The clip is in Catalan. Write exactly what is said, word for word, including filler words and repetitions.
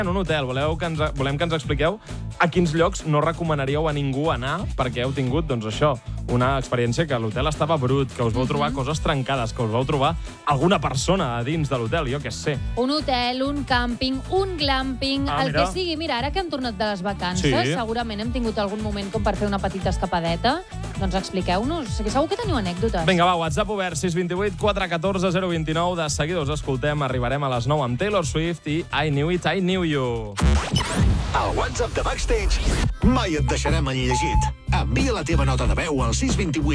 en un hotel. Voleu que ens, volem que ens expliqueu a quins llocs no recomanaríeu a ningú anar perquè heu tingut, doncs això, una experiència que l'hotel estava brut, que us vau trobar coses trencades, que us vau trobar alguna persona a dins de l'hotel, jo què sé. Un hotel, un càmping, un glamping, Ah, el mira. que sigui. Mira, ara que hem tornat de les vacances, Sí. segurament hem tingut algun moment com per fer una petita escapadeta. Doncs expliqueu-nos, que segur que teniu anècdotes. Vinga, va, WhatsApp obert, sis dos vuit, quatre un quatre, zero dos nou. De seguida us escoltem, arribarem a les nou amb Taylor Swift i I Knew It, I Knew You. Al WhatsApp de Backstage mai et deixarem enllegit. Envia la teva nota de veu al sis dos vuit